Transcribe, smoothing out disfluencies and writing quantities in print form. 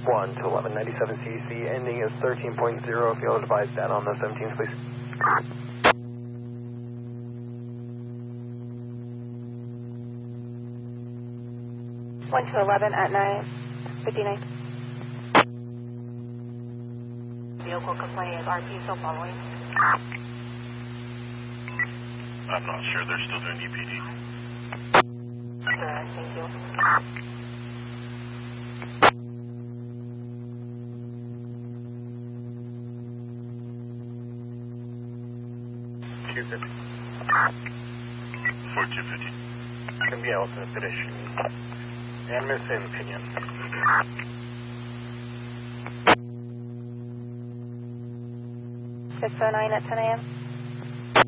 1 to 1197 CEC, ending is 13.0. If you'll advise that on the 17th, please. One to 11 at 9:59. Vehicle complaint is RP still following? I'm not sure. They're still doing EPD. Sure, thank you. Q50. 4250. Can be alternate petition. And missing opinion. Six 609 at 10 a.m.